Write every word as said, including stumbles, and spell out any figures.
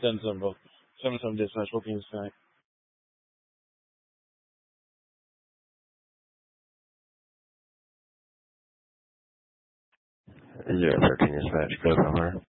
ten seven bro. seven seven dispatch, booking is back. zero thirteen dispatch, go somewhere.